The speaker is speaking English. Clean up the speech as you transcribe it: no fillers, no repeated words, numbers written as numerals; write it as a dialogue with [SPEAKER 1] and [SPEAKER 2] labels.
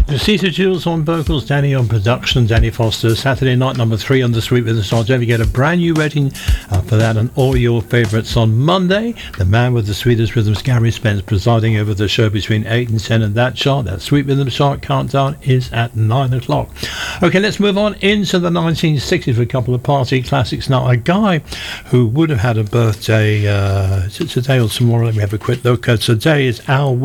[SPEAKER 1] Cesar Jules on vocals, Danny on production, Danny Foster. Saturday night number 3 on the Sweet Rhythm Chart. Don't forget a brand new rating for that and all your favourites on Monday. The man with the sweetest rhythms, Gary Spence, presiding over the show between 8 and 10 in that chart. That Sweet Rhythm Chart countdown is at 9 o'clock. Okay, let's move on into the 1960s for a couple of party classics. Now, a guy who would have had a birthday today or tomorrow, let me have a quick look. Today is Al